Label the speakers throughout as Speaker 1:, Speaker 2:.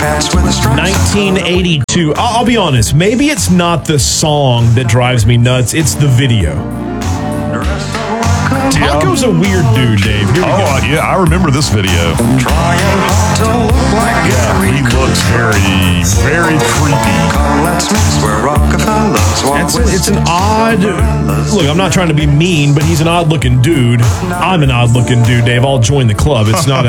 Speaker 1: 1982. I'll be honest. Maybe it's not the song that drives me nuts. It's the video. Taco's a weird dude, Dave. Here we go.
Speaker 2: Yeah, I remember this video. Yeah, he looks very, very creepy.
Speaker 1: It's an odd... Look, I'm not trying to be mean, but he's an odd-looking dude. I'm an odd-looking dude, Dave. I'll join the club. It's not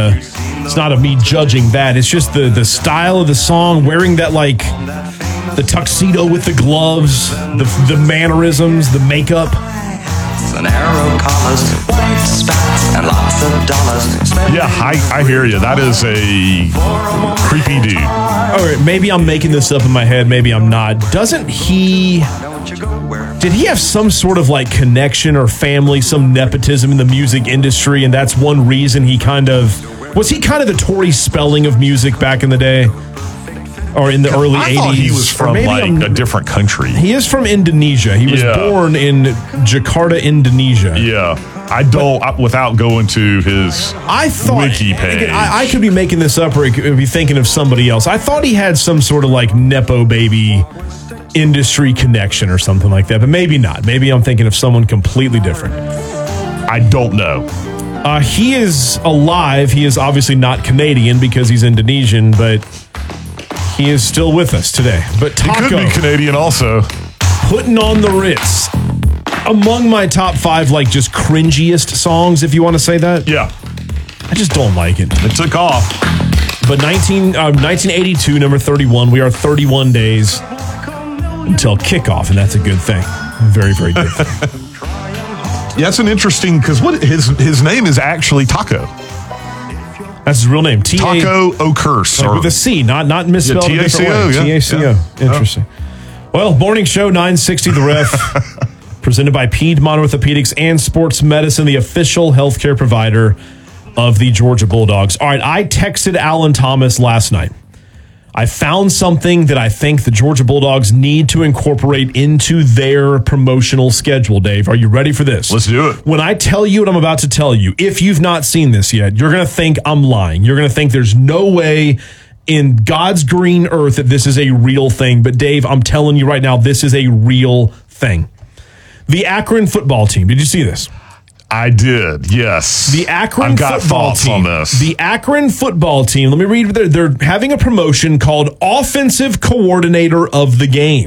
Speaker 1: a me judging that. It's just the style of the song, wearing that, like, the tuxedo with the gloves, the mannerisms, the makeup.
Speaker 3: And arrow collars, white spats, and lots of dollars.
Speaker 2: Yeah, I hear you. That is a creepy dude.
Speaker 1: All right, maybe I'm making this up in my head. Maybe I'm not. Did he have some sort of like connection or family, some nepotism in the music industry, and that's one reason was he kind of the Tori Spelling of music back in the day? Or in the early 80s.
Speaker 2: I thought he was from a different country.
Speaker 1: He is from Indonesia. He was born in Jakarta, Indonesia.
Speaker 2: Yeah. I don't, without going to his wiki page.
Speaker 1: I could be making this up or I could be thinking of somebody else. I thought he had some sort of like Nepo baby industry connection or something like that, but maybe not. Maybe I'm thinking of someone completely different.
Speaker 2: I don't know.
Speaker 1: He is alive. He is obviously not Canadian because he's Indonesian, but... he is still with us today. But Taco,
Speaker 2: he could be Canadian also.
Speaker 1: Putting on the Ritz. Among my top 5, like, just cringiest songs, if you want to say that.
Speaker 2: Yeah.
Speaker 1: I just don't like it.
Speaker 2: It took off.
Speaker 1: But 1982, number 31, we are 31 days until kickoff, and that's a good thing. Very, very good thing.
Speaker 2: Yeah, that's an interesting, because his name is actually Taco.
Speaker 1: That's his real name.
Speaker 2: Taco O'Curse.
Speaker 1: Like with a C, not misspelled.
Speaker 2: Yeah, T-A-C-O,
Speaker 1: yeah. T-A-C-O. Interesting. Well, morning show, 960 The Ref, presented by Piedmont Orthopedics and Sports Medicine, the official healthcare provider of the Georgia Bulldogs. All right, I texted Alan Thomas last night. I found something that I think the Georgia Bulldogs need to incorporate into their promotional schedule, Dave. Are you ready for this?
Speaker 2: Let's do it.
Speaker 1: When I tell you what I'm about to tell you, if you've not seen this yet, you're going to think I'm lying. You're going to think there's no way in God's green earth that this is a real thing. But, Dave, I'm telling you right now, this is a real thing. The Akron football team. Did you see this?
Speaker 2: I did, yes.
Speaker 1: The Akron
Speaker 2: I've got
Speaker 1: football
Speaker 2: thoughts
Speaker 1: team.
Speaker 2: on this.
Speaker 1: The Akron football team. Let me read. They're having a promotion called Offensive Coordinator of the Game.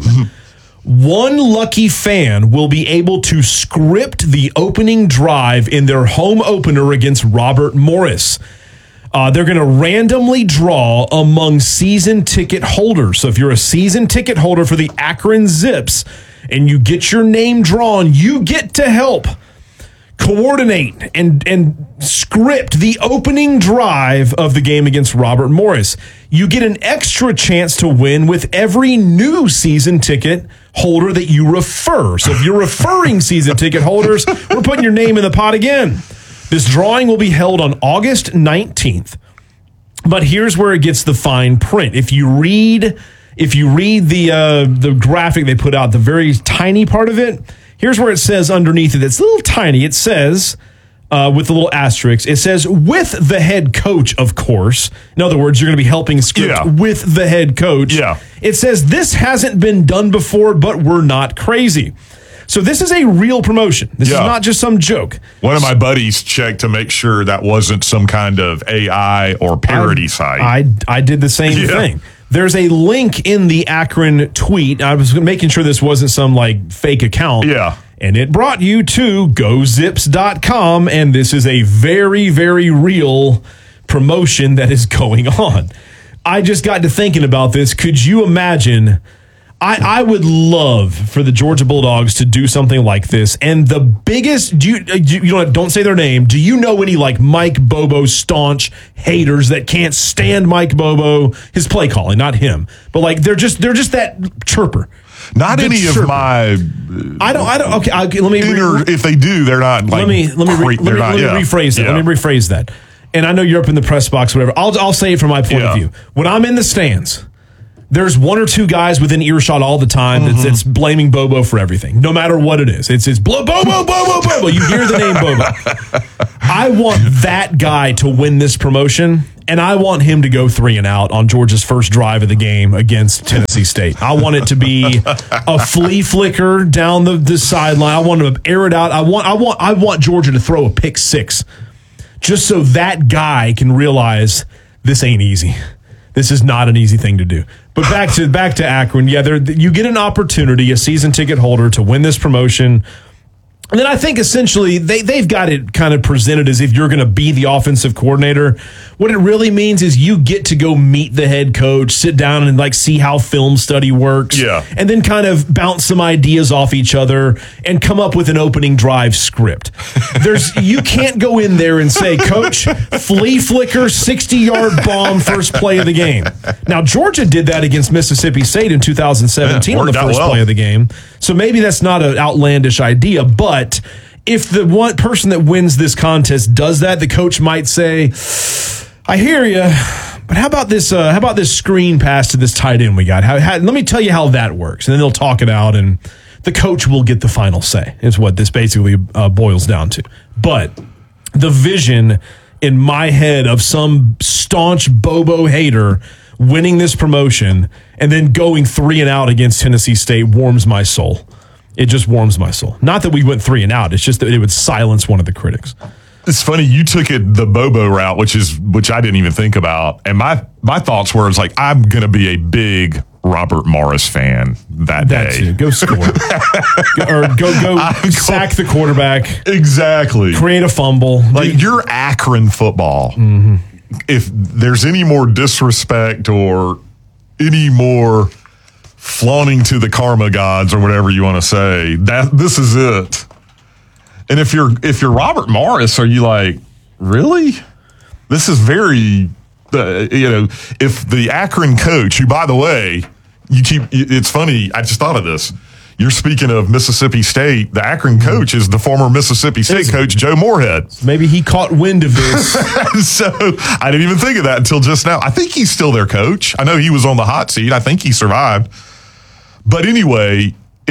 Speaker 1: One lucky fan will be able to script the opening drive in their home opener against Robert Morris. They're going to randomly draw among season ticket holders. So if you're a season ticket holder for the Akron Zips and you get your name drawn, you get to help coordinate and script the opening drive of the game against Robert Morris. You get an extra chance to win with every new season ticket holder that you refer. So if you're referring season ticket holders, we're putting your name in the pot again. This drawing will be held on August 19th. But here's where it gets the fine print. If you read the graphic they put out, the very tiny part of it, here's where it says underneath it. It's a little tiny. It says, with a little asterisk, it says, with the head coach, of course. In other words, you're going to be helping script with the head coach.
Speaker 2: Yeah.
Speaker 1: It says, this hasn't been done before, but we're not crazy. So this is a real promotion. This is not just some joke.
Speaker 2: One of my buddies checked to make sure that wasn't some kind of AI or parody site.
Speaker 1: I did the same thing. There's a link in the Akron tweet. I was making sure this wasn't some like fake account.
Speaker 2: Yeah.
Speaker 1: And it brought you to gozips.com. And this is a very, very real promotion that is going on. I just got to thinking about this. Could you imagine? I would love for the Georgia Bulldogs to do something like this. And the biggest, don't say their name. Do you know any like Mike Bobo staunch haters that can't stand Mike Bobo, his play calling, not him, but like they're just that chirper.
Speaker 2: Not any
Speaker 1: chirper.
Speaker 2: Of my.
Speaker 1: I don't. Okay, let me.
Speaker 2: If they do, they're not. Like,
Speaker 1: let me rephrase that. Let me rephrase that. And I know you're up in the press box, whatever. I'll say it from my point of view. When I'm in the stands, there's one or two guys within earshot all the time that's blaming Bobo for everything, no matter what it is. It's Bobo. You hear the name Bobo. I want that guy to win this promotion, And I want him to go 3 and out on Georgia's first drive of the game against Tennessee State. I want it to be a flea flicker down the sideline. I want to air it out. I want Georgia to throw a pick 6, just so that guy can realize this ain't easy. This is not an easy thing to do. But back to Akron. Yeah, you get an opportunity, a season ticket holder, to win this promotion. And then I think essentially they've got it kind of presented as if you're going to be the offensive coordinator. What it really means is you get to go meet the head coach, sit down and like see how film study works.
Speaker 2: Yeah.
Speaker 1: And then kind of bounce some ideas off each other and come up with an opening drive script. You can't go in there and say, Coach, flea flicker, 60-yard bomb, first play of the game. Now, Georgia did that against Mississippi State in 2017 on the first play of the game. So maybe that's not an outlandish idea, but if the one person that wins this contest does that, the coach might say, I hear you, but how about this screen pass to this tight end we got? Let me tell you how that works. And then they'll talk it out, and the coach will get the final say, is what this basically boils down to. But the vision in my head of some staunch Bobo hater winning this promotion and then going 3 and out against Tennessee State warms my soul. It just warms my soul. Not that we went 3 and out. It's just that it would silence one of the critics.
Speaker 2: It's funny you took it the Bobo route, which I didn't even think about. And my thoughts were, it's like, I'm going to be a big Robert Morris fan that day.
Speaker 1: That's it. Go score. Or go sack the quarterback.
Speaker 2: Exactly.
Speaker 1: Create a fumble.
Speaker 2: Like your Akron football.
Speaker 1: Mm-hmm.
Speaker 2: If there's any more disrespect or any more flaunting to the karma gods or whatever you want to say, this is it. And if you're Robert Morris, are you like, really? This is very, if the Akron coach, who, by the way, it's funny, I just thought of this. You're speaking of Mississippi State. The Akron coach is the former Mississippi State coach, Joe Moorhead.
Speaker 1: Maybe he caught wind of this.
Speaker 2: So I didn't even think of that until just now. I think he's still their coach. I know he was on the hot seat. I think he survived. But anyway,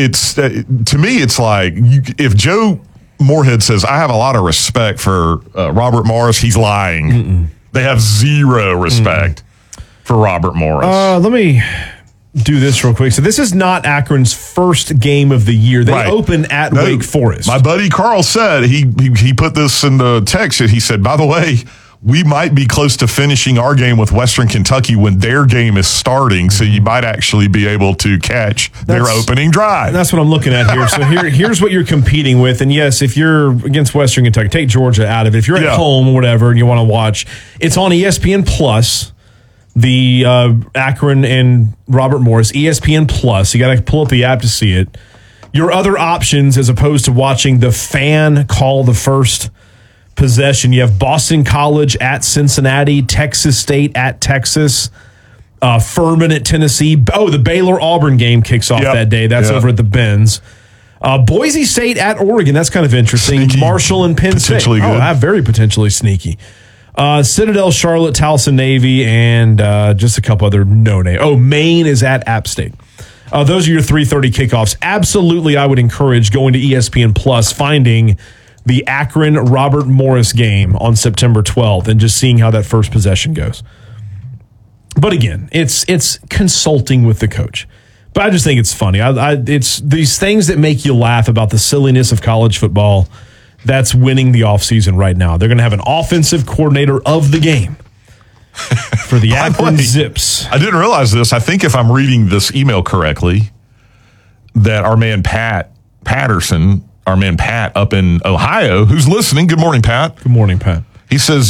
Speaker 2: to me, it's like if Joe Moorhead says, I have a lot of respect for Robert Morris, he's lying. Mm-mm. They have zero respect for Robert Morris.
Speaker 1: Let me do this real quick. So this is not Akron's first game of the year. They open at Wake Forest.
Speaker 2: My buddy Carl said, he put this in the text. He said, by the way, we might be close to finishing our game with Western Kentucky when their game is starting, so you might actually be able to catch their opening drive.
Speaker 1: That's what I'm looking at here. So here's what you're competing with. And yes, if you're against Western Kentucky, take Georgia out of it. If you're at home or whatever and you want to watch, it's on ESPN Plus. The Akron and Robert Morris, ESPN Plus. You got to pull up the app to see it. Your other options, as opposed to watching the fan call the first possession, you have Boston College at Cincinnati, Texas State at Texas, Furman at Tennessee. Oh, the Baylor-Auburn game kicks off that day. That's over at the Benz. Boise State at Oregon. That's kind of interesting.
Speaker 2: Sneaky.
Speaker 1: Marshall and Penn State.
Speaker 2: Potentially good.
Speaker 1: Very potentially sneaky. Citadel, Charlotte, Towson Navy, and just a couple other no-name. Oh, Maine is at App State. Those are your 3:30 kickoffs. Absolutely, I would encourage going to ESPN Plus, finding the Akron Robert Morris game on September 12th, and just seeing how that first possession goes. But again, it's consulting with the coach. But I just think it's funny. It's these things that make you laugh about the silliness of college football. That's winning the offseason right now. They're going to have an offensive coordinator of the game for the Akron Zips.
Speaker 2: I didn't realize this. I think if I'm reading this email correctly, that our man Pat Patterson, our man Pat up in Ohio, who's listening. Good morning, Pat.
Speaker 1: Good morning, Pat.
Speaker 2: He says,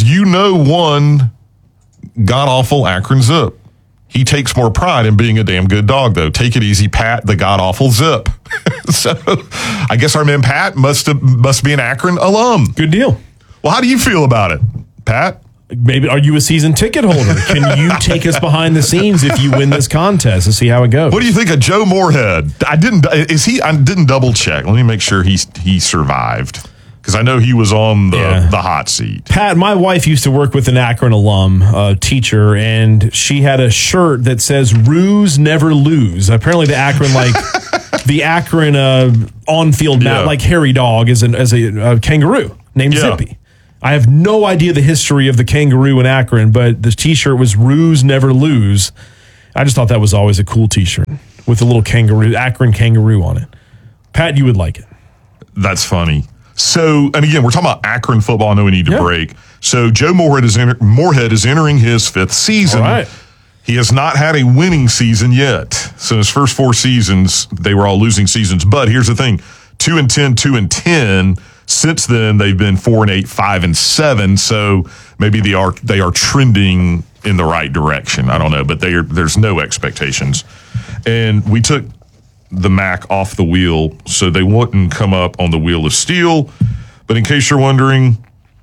Speaker 2: one god-awful Akron Zip. He takes more pride in being a damn good dog, though. Take it easy, Pat, the god-awful Zip. So I guess our man Pat must be an Akron alum.
Speaker 1: Good deal.
Speaker 2: Well, how do you feel about it, Pat?
Speaker 1: Maybe, are you a season ticket holder? Can you take us behind the scenes if you win this contest and see how it goes?
Speaker 2: What do you think of Joe Moorhead? I didn't double check. Let me make sure he survived, because I know he was on the hot seat. Pat,
Speaker 1: my wife used to work with an Akron alum, teacher, and she had a shirt that says "Ruse Never Lose." Apparently, the Akron on-field mat, like Harry Dog, is a kangaroo named Zippy. I have no idea the history of the kangaroo in Akron, but the T-shirt was "Ruse Never Lose." I just thought that was always a cool T-shirt with a little kangaroo, Akron kangaroo on it. Pat, you would like it.
Speaker 2: That's funny. So, and again, we're talking about Akron football. I know we need to break. So, Joe Moorhead is entering his 5th season.
Speaker 1: All right.
Speaker 2: He has not had a winning season yet. So, his first 4 seasons, they were all losing seasons. But here's the thing: 2-10, 2-10. Since then, they've been 4-8, 5-7. So maybe they are trending in the right direction. I don't know, but there's no expectations. And we took the MAC off the wheel so they wouldn't come up on the wheel of steel. But in case you're wondering,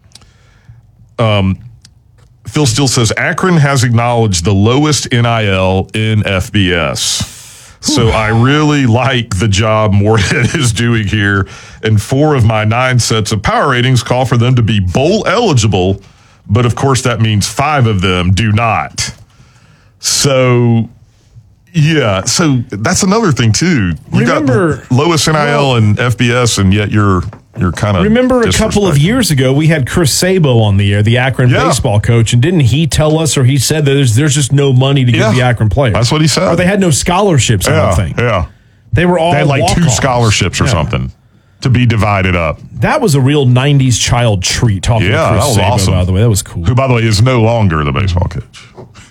Speaker 2: Phil Steele says Akron has acknowledged the lowest NIL in FBS. So I really like the job Moorhead is doing here. And 4 of my 9 sets of power ratings call for them to be bowl eligible. But of course, that means 5 of them do not. So, yeah. So that's another thing, too. You got lowest NIL in FBS, and yet you're kind of.
Speaker 1: Remember a couple of years ago, we had Chris Sabo on the air, the Akron baseball coach, and didn't he tell us, or he said that there's just no money to give the Akron players?
Speaker 2: That's what he said.
Speaker 1: Or they had no scholarships, I don't think.
Speaker 2: Yeah.
Speaker 1: They were all
Speaker 2: They had like
Speaker 1: walk-ons.
Speaker 2: 2 scholarships or something to be divided up.
Speaker 1: That was a real 90s child treat, talking to Chris
Speaker 2: that was
Speaker 1: Sabo,
Speaker 2: awesome.
Speaker 1: by the way. That was cool.
Speaker 2: Who, by the way, is no longer the baseball coach.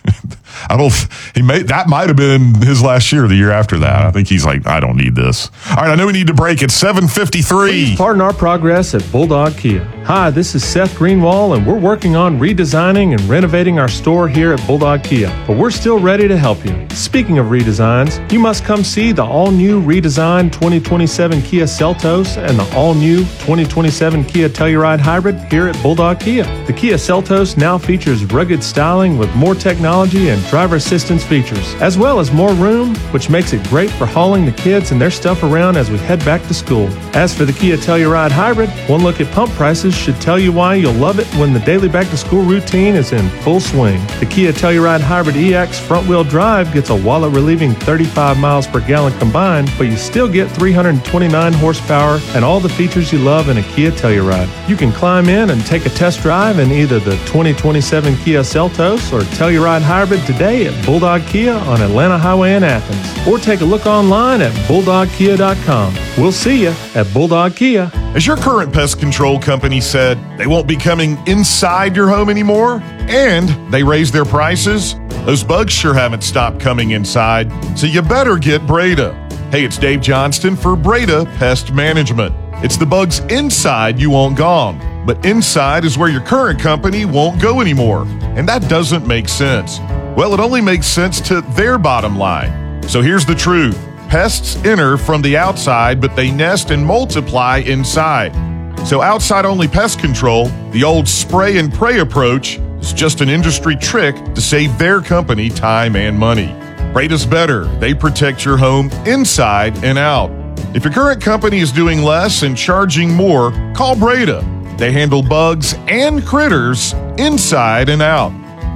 Speaker 2: That might have been his last year, the year after that. I think he's like, I don't need this. All right, I know we need to break. It's 7:53.
Speaker 4: Pardon our progress at Bulldog Kia. Hi, this is Seth Greenwall, and we're working on redesigning and renovating our store here at Bulldog Kia, but we're still ready to help you. Speaking of redesigns, you must come see the all-new redesigned 2027 Kia Seltos and the all-new 2027 Kia Telluride Hybrid here at Bulldog Kia. The Kia Seltos now features rugged styling with more technology and driver assistance features, as well as more room, which makes it great for hauling the kids and their stuff around as we head back to school. As for the Kia Telluride Hybrid, one look at pump prices should tell you why you'll love it when the daily back-to-school routine is in full swing. The Kia Telluride Hybrid EX front-wheel drive gets a wallet-relieving 35 miles per gallon combined, but you still get 329 horsepower and all the features you love in a Kia Telluride. You can climb in and take a test drive in either the 2027 Kia Seltos or Telluride Hybrid today at Bulldog Kia on Atlanta Highway in Athens, or take a look online at bulldogkia.com. We'll see you at Bulldog Kia.
Speaker 5: As your current pest control company said, they won't be coming inside your home anymore, and they raised their prices, those bugs sure haven't stopped coming inside, so you better get Breda. Hey, it's Dave Johnston for Breda Pest Management. It's the bugs inside you want gone, but inside is where your current company won't go anymore, and that doesn't make sense. Well, it only makes sense to their bottom line. So here's the truth. Pests enter from the outside, but they nest and multiply inside. So outside-only pest control, the old spray and pray approach, is just an industry trick to save their company time and money. Breda's better. They protect your home inside and out. If your current company is doing less and charging more, call Breda. They handle bugs and critters inside and out.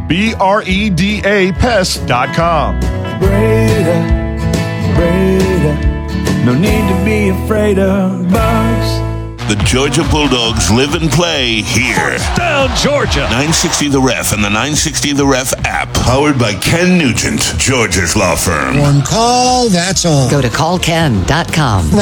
Speaker 5: BREDA Pest.com.
Speaker 6: Breda, no need to be afraid of bugs.
Speaker 7: The Georgia Bulldogs live and play here.
Speaker 8: Down, Georgia.
Speaker 7: 960 The Ref and the 960 The Ref app. Powered by Ken Nugent, Georgia's law firm.
Speaker 9: One call, that's all.
Speaker 10: Go to callken.com.